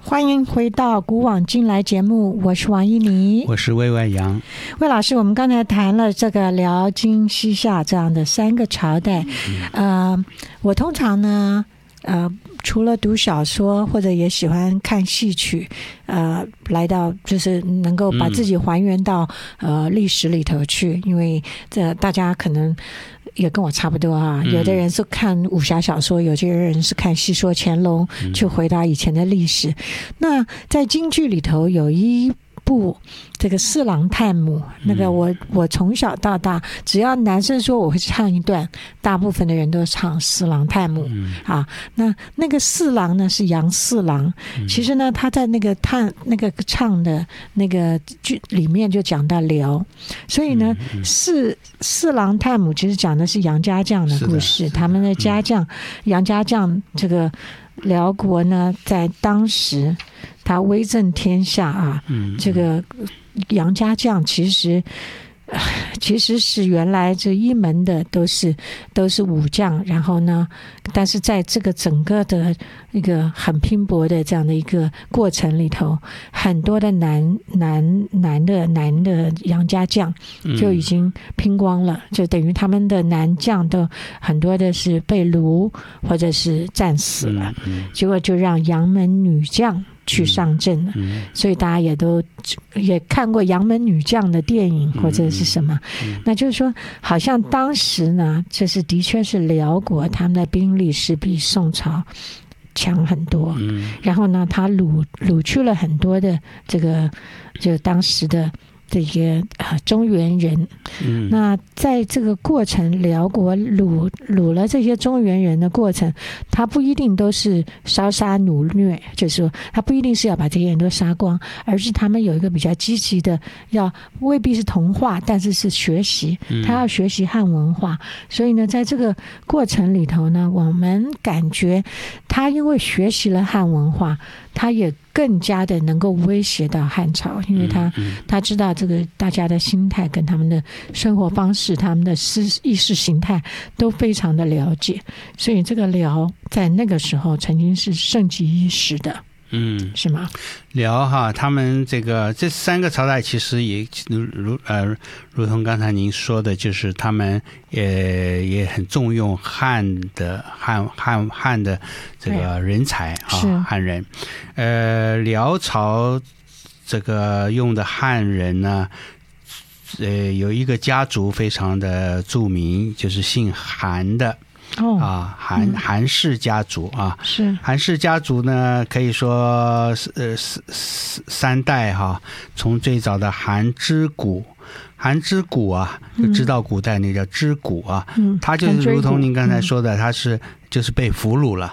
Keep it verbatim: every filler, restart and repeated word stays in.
欢迎回到古往今来节目，我是王一妮， 我是魏外阳。 魏老师，我们刚才谈了这个辽金西夏这样的三个朝代，嗯、呃，我通常呢，呃，除了读小说或者也喜欢看戏曲，呃，来到就是能够把自己还原到、嗯、呃历史里头去，因为这大家可能也跟我差不多啊，有的人是看武侠小说，有些人是看戏说乾隆，去回答以前的历史。那在京剧里头有一部这个四郎探母，那个我我从小到大，只要男生说我会唱一段，大部分的人都唱四郎探母、嗯、啊。那那个四郎呢是杨四郎，其实呢他在那个探那个唱的那个剧里面就讲到辽，所以呢、嗯嗯、四四郎探母其实讲的是杨家将的故事，他们的家将、嗯、杨家将这个辽国呢在当时他威震天下啊，嗯、这个杨家将其实其实是原来这一门的都是都是武将，然后呢，但是在这个整个的一个很拼搏的这样的一个过程里头，很多的男男男的男的杨家将就已经拼光了，嗯、就等于他们的男将都很多的是被掳或者是战死了，嗯嗯、结果就让杨门女将去上阵了、嗯嗯、所以大家也都也看过杨门女将的电影或者是什么、嗯嗯、那就是说好像当时呢这是的确是辽国他们的兵力是比宋朝强很多、嗯、然后呢他掳掳去了很多的这个就当时的这些、呃、中原人、嗯、那在这个过程辽国掳掳了这些中原人的过程，他不一定都是烧杀掳掠，就是说他不一定是要把这些人都杀光，而是他们有一个比较积极的，要未必是同化，但是是学习，他要学习汉文化、嗯、所以呢在这个过程里头呢，我们感觉他因为学习了汉文化，他也更加的能够威胁到汉朝，因为他、嗯嗯、他知道这个大家的心态跟他们的生活方式，他们的意识形态都非常的了解，所以这个辽在那个时候曾经是盛极一时的。嗯，是吗？ 辽哈，他们这个这三个朝代其实也如呃，如同刚才您说的，就是他们也也很重用汉的汉汉汉的这个人才啊，汉人。呃，辽朝这个用的汉人呢，呃，有一个家族非常的著名，就是姓韩的。哦啊，韩韩氏家族啊，是韩氏家族呢，可以说呃三代哈、啊，从最早的韩之谷，韩之谷啊，就知道古代那叫之谷啊，嗯，他就是如同您刚才说的，他是就是被俘虏了